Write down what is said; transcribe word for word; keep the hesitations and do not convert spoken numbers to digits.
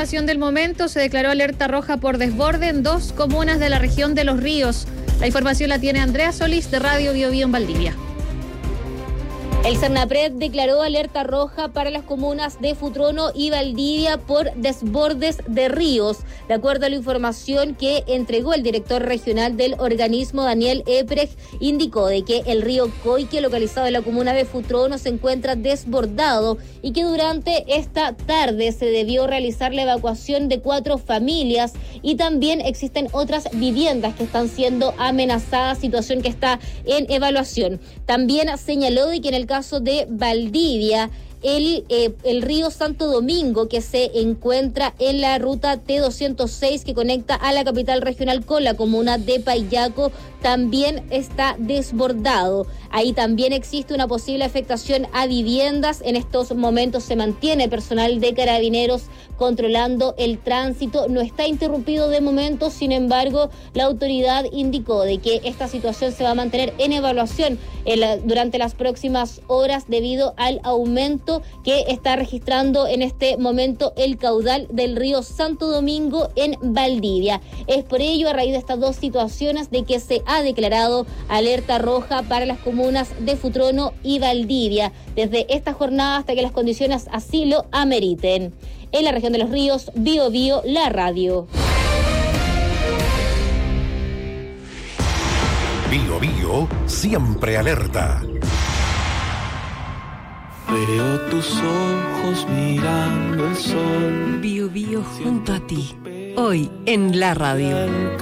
información del momento. Se declaró alerta roja por desborde en dos comunas de la región de Los Ríos. La información la tiene Andrea Solís de Radio Bio Bio en Valdivia. El Cernapred declaró alerta roja para las comunas de Futrono y Valdivia por desbordes de ríos. De acuerdo a la información que entregó el director regional del organismo, Daniel Eprecht, indicó de que el río Coique, localizado en la comuna de Futrono, se encuentra desbordado y que durante esta tarde se debió realizar la evacuación de cuatro familias y también existen otras viviendas que están siendo amenazadas, situación que está en evaluación. También señaló de que en el caso de Valdivia, el, eh, el río Santo Domingo, que se encuentra en la ruta T doscientos seis que conecta a la capital regional con la comuna de Payaco, también está desbordado. Ahí también existe una posible afectación a viviendas. En estos momentos se mantiene personal de Carabineros controlando el tránsito. No está interrumpido de momento, sin embargo, la autoridad indicó de que esta situación se va a mantener en evaluación en la, durante las próximas horas debido al aumento que está registrando en este momento el caudal del río Santo Domingo en Valdivia. Es por ello, a raíz de estas dos situaciones, de que se ha declarado alerta roja para las comunas de Futrono y Valdivia desde esta jornada hasta que las condiciones así lo ameriten. En la región de Los Ríos, Bio Bio, la radio. Bio Bio, siempre alerta. Veo tus ojos mirando el sol. Bio Bio junto a ti, hoy en la radio.